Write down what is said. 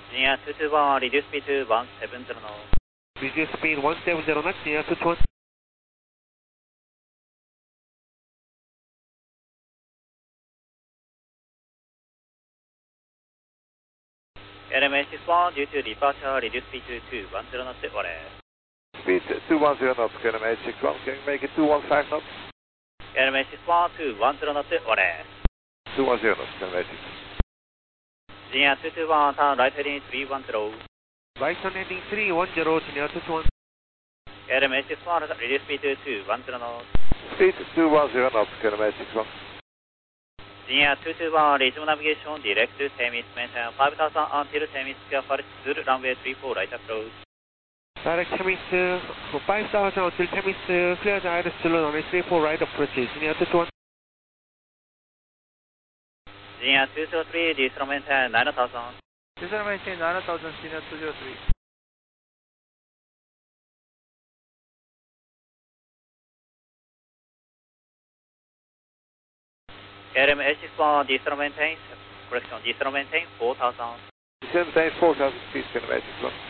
Junior 221, reduce speed to 170 knots. Reduce speed 170 knots, Junior 221. LMA 61, due to departure, reduce speed to 210 knots, order. Speed 210 knots, LMA 61, can you make it 215 knots? LMA 61, 210 knots, order. 210 knots, LMA 61. Junior 221, turn right heading 310. Right turn heading 310, Junior 221. LMA 61, reduce speed to 210 knots. Speed 210 knots, LMA 61. Junior 221, resume navigation, direct to Temis, maintain 5000 until Temis Square Park, runway 34, right approach. Direct Temis 5000 until Temis clear direct to runway 34 right approach, Junior 221. Junior 203, descend maintain 9000. Descend maintain 9000, Junior 203. LMA 61, descend maintain, correction, descend maintain 4000. Descend maintain 4000 feet, LMA 61.